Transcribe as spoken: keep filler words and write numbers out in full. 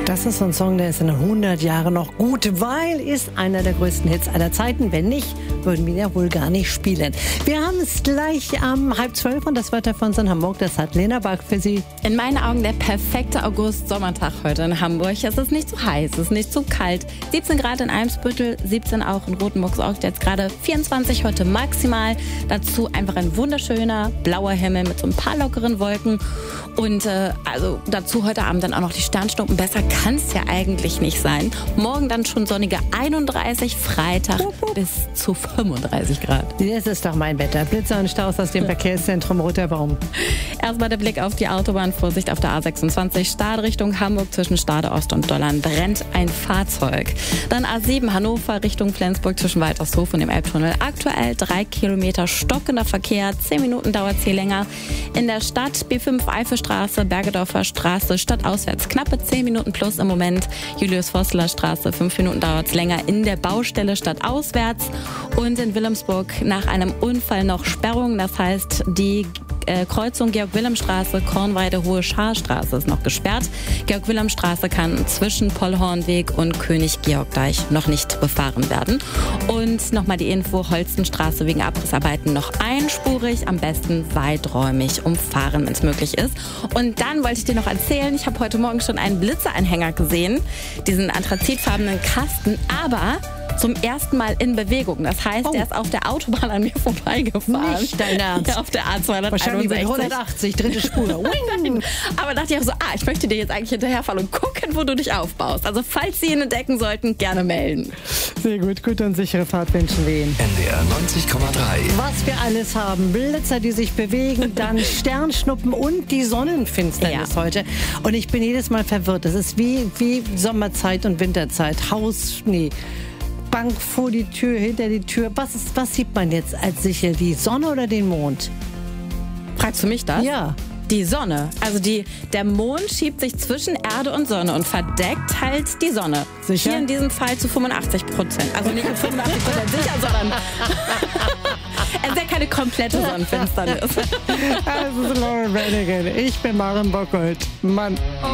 Das ist so ein Song, der ist in hundert Jahren noch gut, weil ist einer der größten Hits aller Zeiten. Wenn nicht, würden wir ja wohl gar nicht spielen. Wir haben es gleich am um halb zwölf und das Wetter von uns in Hamburg, das hat Lena Bach für Sie. In meinen Augen der perfekte August-Sommertag heute in Hamburg. Es ist nicht zu heiß, es ist nicht zu kalt. siebzehn Grad in Eimsbüttel, siebzehn auch in Rothenburg-Sorgt, jetzt gerade vierundzwanzig heute maximal. Dazu einfach ein wunderschöner blauer Himmel mit so ein paar lockeren Wolken. Und äh, also dazu heute Abend dann auch noch die Sternschnuppen. Besser kann es ja eigentlich nicht sein. Morgen dann schon sonnige einunddreißig, Freitag bis zu fünfunddreißig Grad. Das ist doch mein Wetter. Blitzer und Staus aus dem Verkehrszentrum Roter Baum. Erstmal der Blick auf die Autobahn. Vorsicht auf der A sechsundzwanzig, Stade Richtung Hamburg zwischen Stade Ost und Dollern brennt ein Fahrzeug. Dann A sieben Hannover Richtung Flensburg zwischen Waltershof und dem Elbtunnel. Aktuell drei Kilometer stockender Verkehr. Zehn Minuten dauert es hier länger. In der Stadt B fünf Eifelstraße, Bergedorfer Straße, stadtauswärts knappe zehn Minuten plus im Moment. Julius-Vosseler Straße, fünf Minuten dauert es länger in der Baustelle stadtauswärts. Und in Wilhelmsburg nach einem Unfall noch Sperrung. Das heißt, die äh, Kreuzung Georg-Wilhelm-Straße, Kornweide, Hohe Scharstraße ist noch gesperrt. Georg-Wilhelm-Straße kann zwischen Pollhornweg und König-Georg-Deich noch nicht befahren werden. Und nochmal die Info, Holstenstraße wegen Abrissarbeiten noch einspurig, am besten weiträumig umfahren, wenn es möglich ist. Und dann wollte ich dir noch erzählen, ich habe heute Morgen schon einen Blitzeranhänger gesehen, diesen anthrazitfarbenen Kasten, aber zum ersten Mal in Bewegung. Das heißt, oh. der ist auf der Autobahn an mir vorbeigefahren. Nicht dein Ernst? Ja, auf der A zweihunderteinundsechzig. Wahrscheinlich mit hundertachtzig, dritte Spur. Nein. Aber dachte ich auch so, ah, ich möchte dir jetzt eigentlich hinterherfahren und gucken, wo du dich aufbaust. Also falls Sie ihn entdecken sollten, gerne melden. Sehr gut, gute und sichere Fahrt wünschen wir Ihnen. N D R neunzig Komma drei. Was wir alles haben. Blitzer, die sich bewegen, dann Sternschnuppen und die Sonnenfinsternis ja. heute. Und ich bin jedes Mal verwirrt. Das ist wie, wie Sommerzeit und Winterzeit. Haus, nee. Bank vor die Tür, hinter die Tür. Was, ist, was sieht man jetzt als Sichel? Die Sonne oder den Mond? Fragst du mich das? Ja. Die Sonne. Also die, der Mond schiebt sich zwischen Erde und Sonne und verdeckt halt die Sonne. Sicher? Hier in diesem Fall zu fünfundachtzig Prozent. Also nicht mit fünfundachtzig Prozent sicher, sondern es ist ja keine komplette Sonnenfinsternis. Das ist Lauren Brannigan. Ich bin Maren Bockholt. Mann.